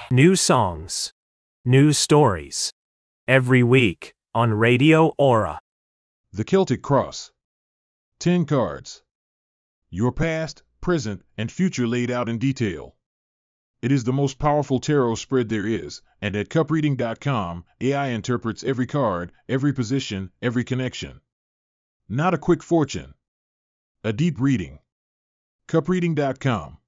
New songs, new stories. Every week on Radio Aura. The Celtic Cross. 10 cards. Your past, present, and future laid out in detail. It is the most powerful tarot spread there is, and at cupreading.com, AI interprets every card, every position, every connection. Not a quick fortune. A deep reading. Cupreading.com.